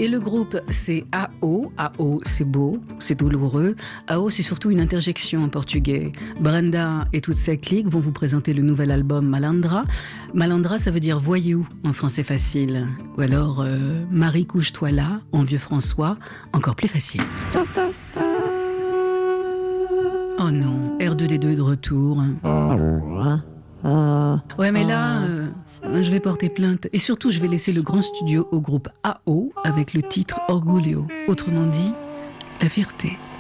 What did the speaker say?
Et le groupe, c'est AO. AO, c'est beau, c'est douloureux. AO, c'est surtout une interjection en portugais. Brenda et toute sa clique vont vous présenter le nouvel album Malandra. Malandra, ça veut dire voyou en français facile. Ou alors Marie, couche-toi là, en vieux François, encore plus facile. Oh non, R2D2 de retour. Ouais, mais là, je vais porter plainte. Et surtout, je vais laisser le grand studio au groupe AO avec le titre Orgulho. Autrement dit, la fierté.